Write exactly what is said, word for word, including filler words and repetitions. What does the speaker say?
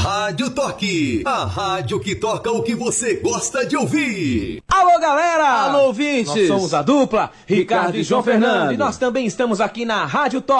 Rádio Toque, a rádio que toca o que você gosta de ouvir. Alô, galera! Alô, ouvintes! Nós somos a dupla, Ricardo, Ricardo e João Fernando. Fernando. E nós também estamos aqui na Rádio Toque.